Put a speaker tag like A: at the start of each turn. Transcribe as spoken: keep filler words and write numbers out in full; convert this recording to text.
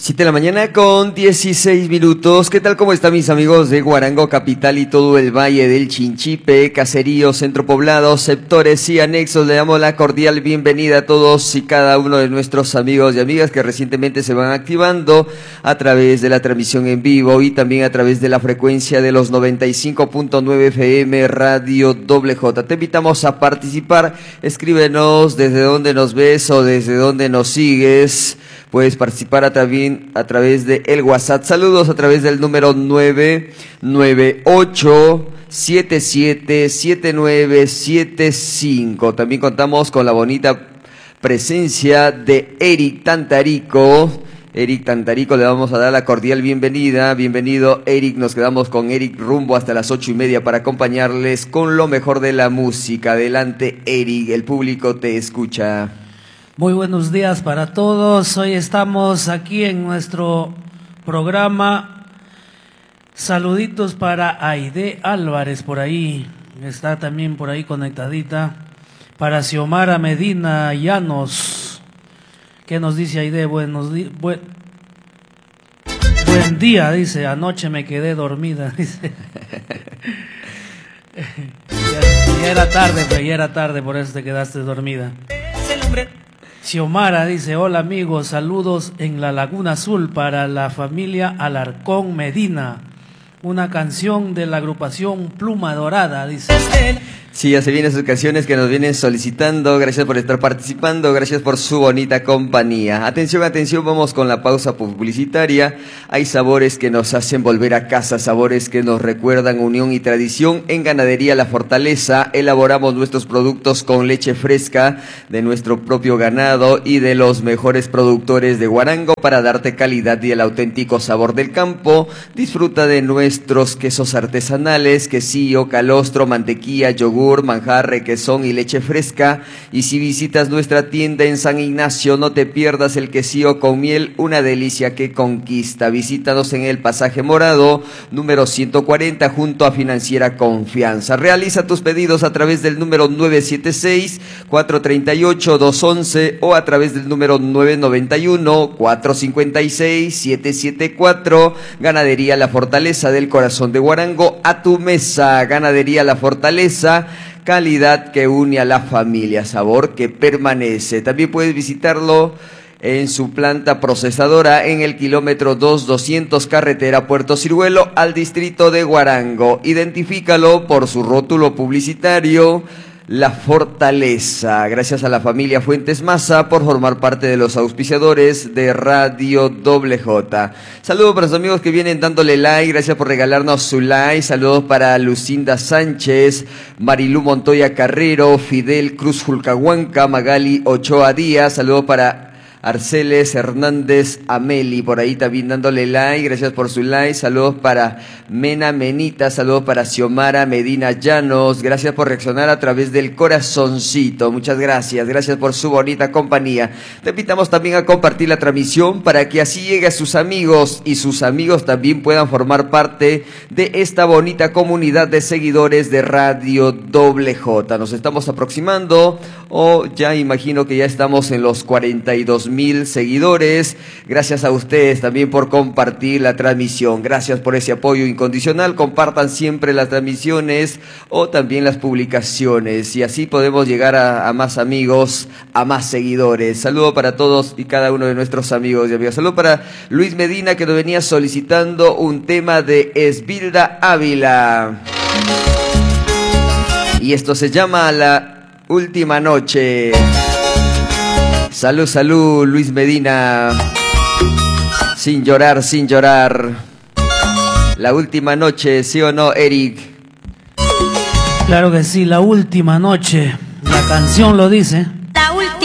A: siete de la mañana con dieciséis minutos. ¿Qué tal? ¿Cómo están mis amigos de Huarango Capital y todo el Valle del Chinchipe, caserío, centro poblado, sectores y anexos? Le damos la cordial bienvenida a todos y cada uno de nuestros amigos y amigas que recientemente se van activando a través de la transmisión en vivo y también a través de la frecuencia de los noventa y cinco punto nueve F M Radio Doble J. Te invitamos a participar. Escríbenos desde dónde nos ves o desde dónde nos sigues. Puedes participar a, tra- a través de el WhatsApp. Saludos a través del número nueve nueve ocho siete siete siete nueve siete cinco. También contamos con la bonita presencia de Eric Tantarico. Eric Tantarico, le vamos a dar la cordial bienvenida. Bienvenido, Eric. Nos quedamos con Eric rumbo hasta las ocho y media para acompañarles con lo mejor de la música. Adelante, Eric. El público te escucha.
B: Muy buenos días para todos. Hoy estamos aquí en nuestro programa. Saluditos para Aide Álvarez por ahí. Está también por ahí conectadita. Para Xiomara Medina Llanos. ¿Qué nos dice Aide? Buenos días. Buen... Buen día, dice. Anoche me quedé dormida, dice. ya, ya era tarde, pero ya era tarde, por eso te quedaste dormida. Es el hombre. Xiomara dice, hola amigos, saludos en la Laguna Azul para la familia Alarcón Medina. Una canción de la agrupación Pluma Dorada, dice.
A: Sí, ya se vienen sus canciones que nos vienen solicitando. Gracias por estar participando, gracias por su bonita compañía. Atención, atención, vamos con la pausa publicitaria. Hay sabores que nos hacen volver a casa, sabores que nos recuerdan unión y tradición. En Ganadería La Fortaleza elaboramos nuestros productos con leche fresca de nuestro propio ganado y de los mejores productores de Huarango para darte calidad y el auténtico sabor del campo. Disfruta de nuestros quesos artesanales, quesillo, calostro, mantequilla, yogur, manjar, requesón y leche fresca. Y si visitas nuestra tienda en San Ignacio, no te pierdas el quesillo con miel, una delicia que conquista. Visítanos en el Pasaje Morado, número ciento cuarenta, junto a Financiera Confianza. Realiza tus pedidos a través del número nueve siete seis, cuatro tres ocho, dos uno uno o a través del número nueve nueve uno, cuatro cinco seis, siete siete cuatro. Ganadería La Fortaleza del corazón de Huarango, a tu mesa. Ganadería La Fortaleza, calidad que une a la familia, sabor que permanece. También puedes visitarlo en su planta procesadora en el kilómetro dos doscientos carretera Puerto Ciruelo al distrito de Huarango. Identifícalo por su rótulo publicitario, La Fortaleza. Gracias a la familia Fuentes Maza por formar parte de los auspiciadores de Radio Doble J. Saludos para los amigos que vienen dándole like, gracias por regalarnos su like. Saludos para Lucinda Sánchez, Marilú Montoya Carrero, Fidel Cruz Julcahuanca, Magali Ochoa Díaz. Saludos para Arceles Hernández Ameli, por ahí también dándole like, gracias por su like. Saludos para Mena Menita, saludos para Xiomara Medina Llanos, gracias por reaccionar a través del corazoncito, muchas gracias, gracias por su bonita compañía. Te invitamos también a compartir la transmisión para que así llegue a sus amigos y sus amigos también puedan formar parte de esta bonita comunidad de seguidores de Radio Doble J. Nos estamos aproximando, o ya imagino que ya estamos en los cuarenta y dos mil seguidores. Gracias a ustedes también por compartir la transmisión. Gracias por ese apoyo incondicional. Compartan siempre las transmisiones o también las publicaciones y así podemos llegar a, a más amigos, a más seguidores. Saludo para todos y cada uno de nuestros amigos y amigas. Saludo para Luis Medina, que nos venía solicitando un tema de Esbilda Ávila. Y esto se llama La Última Noche. Salud, salud, Luis Medina. Sin llorar, sin llorar. La última noche, ¿sí o no, Eric?
B: Claro que sí, La Última Noche. La canción lo dice.